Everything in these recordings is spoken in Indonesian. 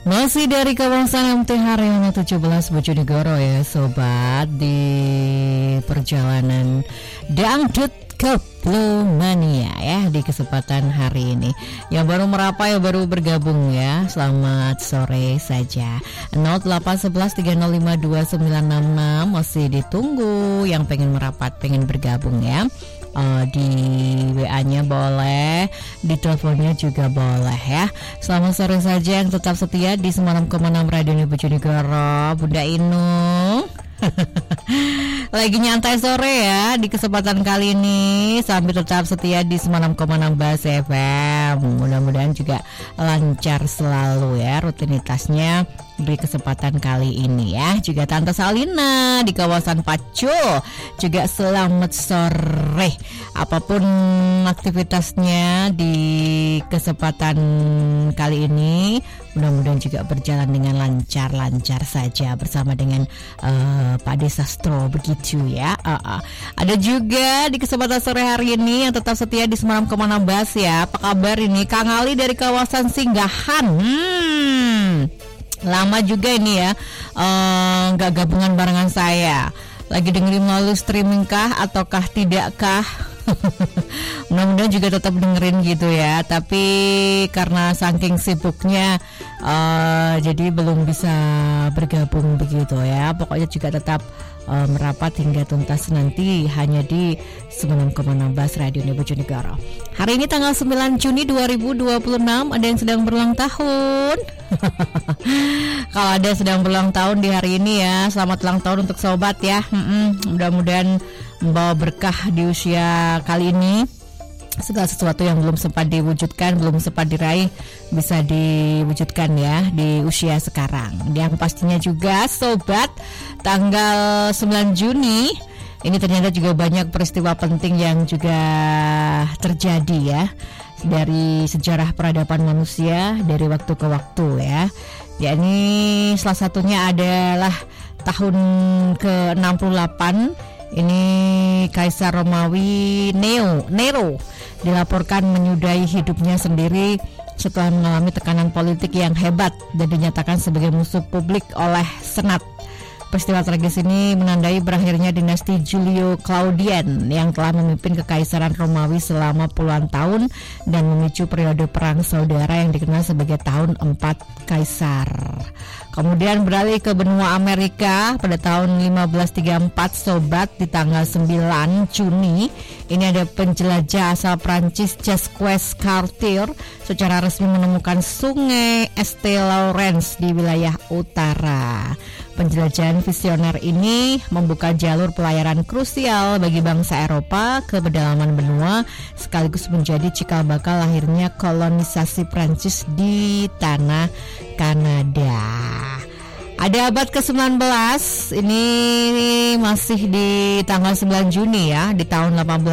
Masih dari kawasan MT Haryono 17 Bojonegoro ya sobat, di perjalanan Dangdut Koplomania ya di kesempatan hari ini. Yang baru merapat ya baru bergabung ya, selamat sore saja. 081130529666 masih ditunggu yang pengen merapat, pengen bergabung ya. Di WA-nya boleh, di teleponnya juga boleh ya. Selamat sore saja yang tetap setia di 96,6 Radio Bojonegoro, Bunda Inung. Lagi nyantai sore ya di kesempatan kali ini, sambil tetap setia di 96,6 Bas FM. Mudah-mudahan juga lancar selalu ya rutinitasnya di kesempatan kali ini ya. Juga Tante Salina di kawasan Pacul juga selamat sore. Apapun aktivitasnya di kesempatan kali ini, mudah-mudahan juga berjalan dengan lancar-lancar saja bersama dengan Pak Desastro begitu ya. Ada juga di kesempatan sore hari ini yang tetap setia di 96,6 Bas ya. Apa kabar ini Kang Ali dari kawasan Singgahan? Lama juga ini ya nggak gabungan barengan saya. Lagi dengerin melalui streaming kah ataukah tidakkah? Mudah-mudahan juga tetap dengerin gitu ya. Tapi karena saking sibuknya jadi belum bisa bergabung begitu ya. Pokoknya juga tetap merapat hingga tuntas nanti hanya di 96,6 Bas Radio Bojonegoro. Hari ini tanggal 9 Juni 2026, ada yang sedang berulang tahun. Kalau ada yang sedang berulang tahun di hari ini ya, selamat ulang tahun untuk sobat ya. Mudah-mudahan membawa berkah di usia kali ini. Segala sesuatu yang belum sempat diwujudkan, belum sempat diraih, bisa diwujudkan ya di usia sekarang. Yang pastinya juga sobat, tanggal 9 Juni ini ternyata juga banyak peristiwa penting yang juga terjadi ya, dari sejarah peradaban manusia dari waktu ke waktu ya. Yakni salah satunya adalah tahun ke-68. Ini Kaisar Romawi Nero dilaporkan menyudahi hidupnya sendiri setelah mengalami tekanan politik yang hebat dan dinyatakan sebagai musuh publik oleh Senat. Peristiwa tragis ini menandai berakhirnya dinasti Julio Claudian yang telah memimpin kekaisaran Romawi selama puluhan tahun dan memicu periode perang saudara yang dikenal sebagai tahun 4 Kaisar. Kemudian beralih ke benua Amerika pada tahun 1534 sobat, di tanggal 9 Juni ini ada penjelajah asal Prancis Jacques Cartier secara resmi menemukan sungai St. Lawrence di wilayah utara. Penjelajahan visioner ini membuka jalur pelayaran krusial bagi bangsa Eropa ke pedalaman benua, sekaligus menjadi cikal bakal lahirnya kolonisasi Prancis di tanah Kanada. Ada abad ke-19, ini masih di tanggal 9 Juni ya, di tahun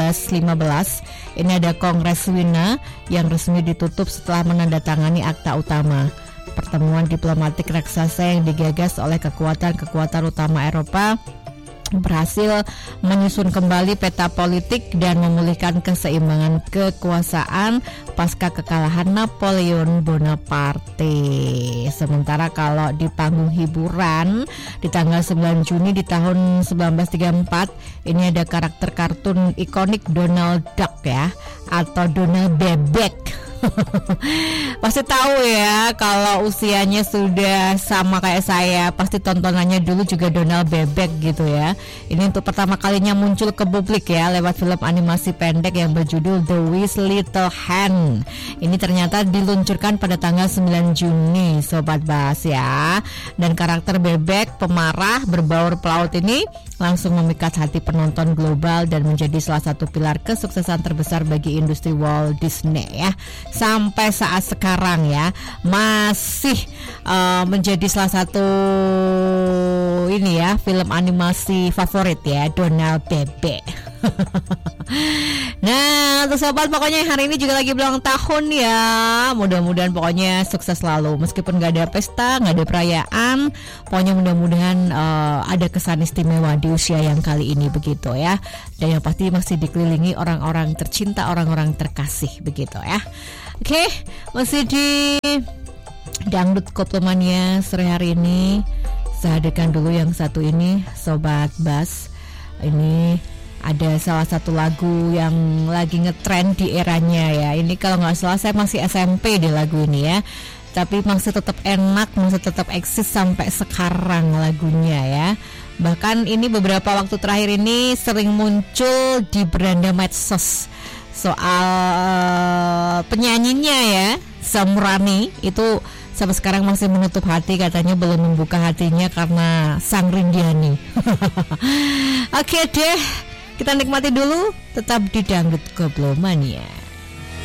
1815. Ini ada Kongres Wina yang resmi ditutup setelah menandatangani akta utama. Pertemuan diplomatik raksasa yang digagas oleh kekuatan-kekuatan utama Eropa berhasil menyusun kembali peta politik dan memulihkan keseimbangan kekuasaan pasca kekalahan Napoleon Bonaparte. Sementara kalau di panggung hiburan di tanggal 9 Juni di tahun 1934 ini ada karakter kartun ikonik Donald Duck ya, atau Donald Bebek. Pasti tahu ya, kalau usianya sudah sama kayak saya, pasti tontonannya dulu juga Donald Bebek gitu ya. Ini untuk pertama kalinya muncul ke publik ya lewat film animasi pendek yang berjudul The Wise Little Hand. Ini ternyata diluncurkan pada tanggal 9 Juni Sobat Bas ya. Dan karakter Bebek pemarah berbaur pelaut ini langsung memikat hati penonton global dan menjadi salah satu pilar kesuksesan terbesar bagi industri Walt Disney ya. Sampai saat sekarang ya masih menjadi salah satu ini ya film animasi favorit ya, Donald Bebek. Nah, untuk sobat pokoknya hari ini juga lagi ulang tahun ya. Mudah-mudahan pokoknya sukses selalu. Meskipun gak ada pesta, gak ada perayaan, pokoknya mudah-mudahan ada kesan istimewa di usia yang kali ini begitu ya. Dan yang pasti masih dikelilingi orang-orang tercinta, orang-orang terkasih begitu ya. Oke, masih di Dangdut Koplomania sore hari ini saya hadirkan dulu yang satu ini, Sobat Bas. Ini ada salah satu lagu yang lagi ngetrend di eranya ya. Ini kalau nggak salah saya masih SMP di lagu ini ya. Tapi masih tetap enak, masih tetap eksis sampai sekarang lagunya ya. Bahkan ini beberapa waktu terakhir ini sering muncul di beranda medsos soal penyanyinya ya, Samurani itu sampai sekarang masih menutup hati, katanya belum membuka hatinya karena Sang Rindiani. Oke deh, kita nikmati dulu, tetap di Dangdut Koplomania.